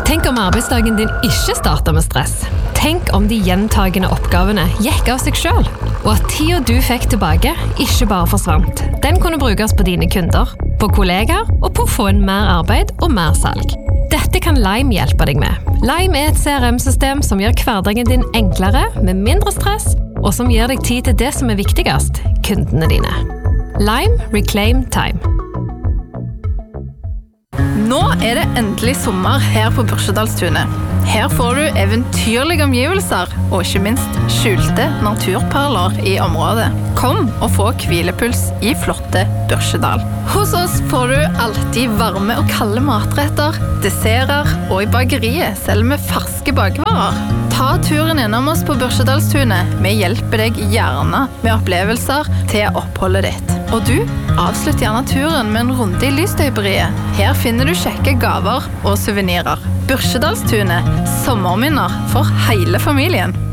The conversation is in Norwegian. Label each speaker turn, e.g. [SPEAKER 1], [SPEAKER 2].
[SPEAKER 1] Tenk om arbeidsdagen din ikke starter med stress. Tenk om de gjentagende oppgavene gikk av seg selv. Og at tiden du fikk tilbake ikke bare forsvant. Den kunne brukes på dine kunder, på kollegaer og på å få inn mer arbeid og mer salg. Dette kan Lime hjelpe deg med. Lime er et CRM-system som gjør hverdagen din enklere, med mindre stress, og som gir deg tid til det som er viktigst, kundene dine. Lime Reclaim Time.
[SPEAKER 2] Nå er det endelig sommer her på Børsedalstunet. Her får du eventyrlige omgivelser, og ikke minst skjulte naturperler i området. Kom og få hvilepuls i flotte Børsedal. Hos oss får du alltid varme og kalde matretter, desserter, og i bakeriet selger vi ferske bakvarer. Ta turen innom oss på Børsedalstunet. Vi hjelper deg gjerne med opplevelser til oppholdet ditt. Og du, avslutt gjerne turen med en runde i Lystøyberiet. Her finner du kjekke gaver og souvenirer. Børsedalstunet, sommerminner for hele familien.